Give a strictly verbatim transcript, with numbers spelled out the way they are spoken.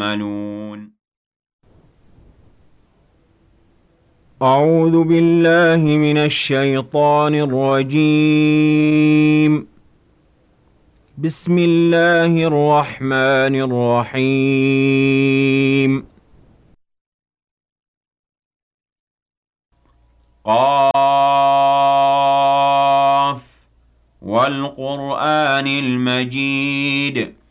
يعملون أعوذ بالله من الشيطان الرجيم بسم الله الرحمن الرحيم قاف والقرآن المجيد